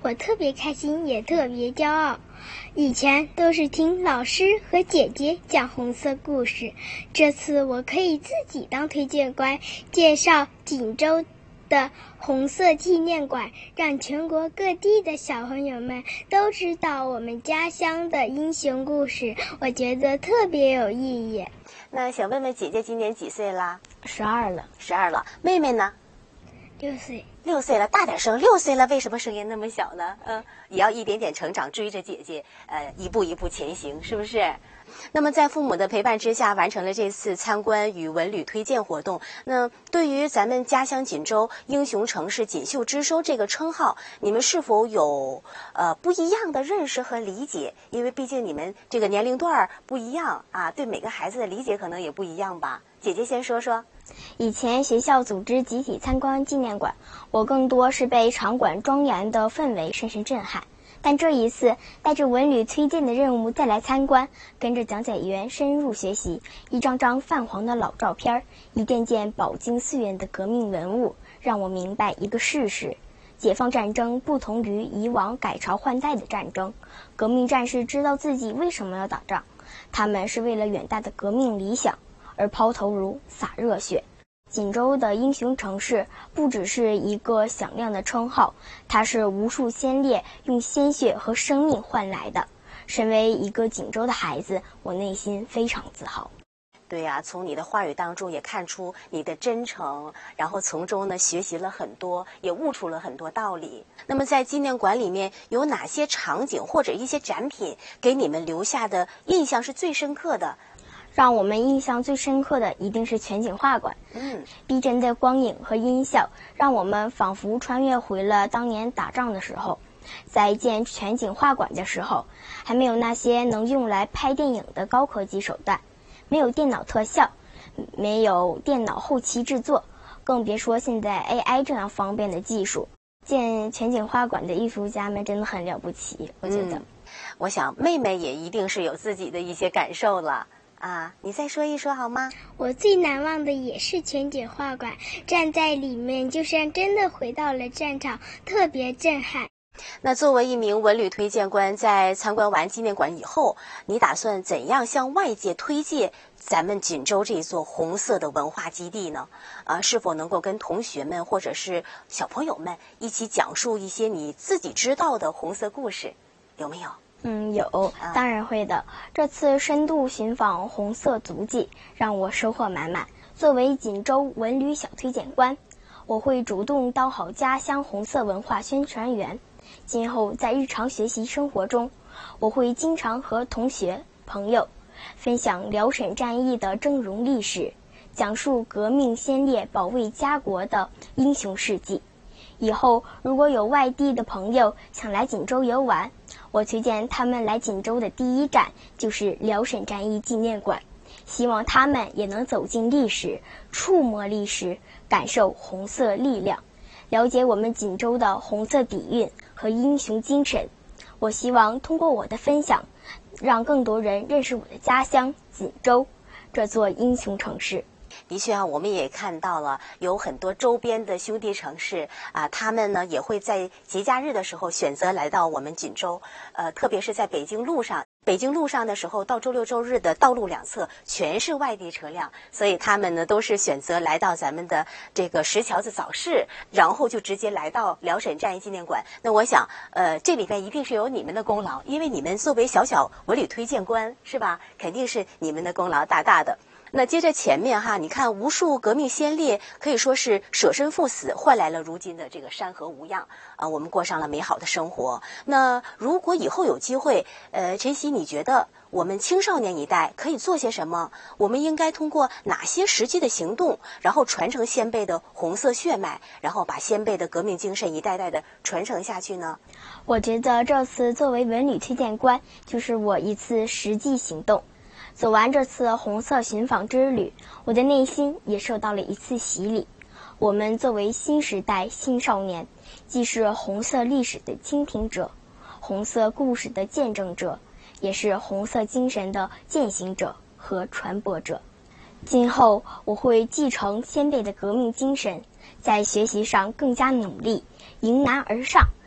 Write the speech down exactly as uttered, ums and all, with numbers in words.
我特别开心，也特别骄傲。以前都是听老师和姐姐讲红色故事，这次我可以自己当推荐官，介绍锦州的红色纪念馆，让全国各地的小朋友们都知道我们家乡的英雄故事，我觉得特别有意义。 那想问问姐姐今年几岁啦？ 十二了。 十二了。妹妹呢？ 六岁。 六岁了，大点声！六岁了，为什么声音那么小呢？嗯、呃，也要一点点成长，追着姐姐，呃，一步一步前行，是不是？那么在父母的陪伴之下，完成了这次参观与文旅推荐活动。那对于咱们家乡锦州英雄城市锦绣之州这个称号，你们是否有呃不一样的认识和理解？因为毕竟你们这个年龄段不一样啊，对每个孩子的理解可能也不一样吧。姐姐先说说。 以前学校组织集体参观纪念馆，我更多是被场馆庄严的氛围深深震撼。但这一次带着文旅推荐的任务再来参观，跟着讲解员深入学习，一张张泛黄的老照片，一件件饱经岁月的革命文物，让我明白一个事实：解放战争不同于以往改朝换代的战争，革命战士知道自己为什么要打仗，他们是为了远大的革命理想而抛头颅洒热血。锦州的英雄城市不只是一个响亮的称号，它是无数先烈用鲜血和生命换来的。身为一个锦州的孩子，我内心非常自豪。 对呀、啊，从你的话语当中也看出你的真诚，然后从中呢学习了很多，也悟出了很多道理。那么在纪念馆里面有哪些场景或者一些展品给你们留下的印象是最深刻的？ 让我们印象最深刻的一定是全景画馆。 嗯， 逼真的光影和音效让我们仿佛穿越回了当年打仗的时候。在建全景画馆的时候，还没有那些能用来拍电影的高科技手段，没有电脑特效，没有电脑后期制作，更别说现在 A I 这样方便的技术。建全景画馆的艺术家们真的很了不起，我觉得、 嗯、我想妹妹也一定是有自己的一些感受了啊，你再说一说好吗？ 我最难忘的也是全景画馆，站在里面就像真的回到了战场，特别震撼。 那作为一名文旅推荐官，在参观完纪念馆以后，你打算怎样向外界推介咱们锦州这座红色的文化基地呢？啊，是否能够跟同学们或者是小朋友们一起讲述一些你自己知道的红色故事，有没有？ 嗯，有，当然会的。这次深度寻访红色足迹，让我收获满满。作为锦州文旅小推荐官，我会主动当好家乡红色文化宣传员。今后在日常学习生活中，我会经常和同学、朋友分享辽沈战役的峥嵘历史，讲述革命先烈保卫家国的英雄事迹。以后如果有外地的朋友想来锦州游玩，我推荐他们来锦州的第一站就是辽沈战役纪念馆，希望他们也能走进历史，触摸历史，感受红色力量，了解我们锦州的红色底蕴和英雄精神。我希望通过我的分享，让更多人认识我的家乡锦州这座英雄城市。 的确啊，我们也看到了有很多周边的兄弟城市啊，他们呢也会在节假日的时候选择来到我们锦州，呃，特别是在北京路上。北京路上的时候，到周六周日的道路两侧全是外地车辆，所以他们呢都是选择来到咱们的这个石桥子早市，然后就直接来到辽沈战役纪念馆。那我想，呃，这里边一定是有你们的功劳，因为你们作为小小文旅推荐官，是吧？肯定是你们的功劳大大的。那接着前面哈，你看无数革命先烈可以说是舍身赴死，换来了如今的这个山河无恙啊，我们过上了美好的生活。那如果以后有机会，呃，晨曦，你觉得我们青少年一代可以做些什么？我们应该通过哪些实际的行动，然后传承先辈的红色血脉，然后把先辈的革命精神一代代的传承下去呢？ 我觉得这次作为文旅推荐官，就是我一次实际行动。走完这次红色寻访之旅，我的内心也受到了一次洗礼。我们作为新时代新少年，既是红色历史的倾听者，红色故事的见证者，也是红色精神的践行者和传播者。今后我会继承先辈的革命精神，在学习上更加努力，迎难而上，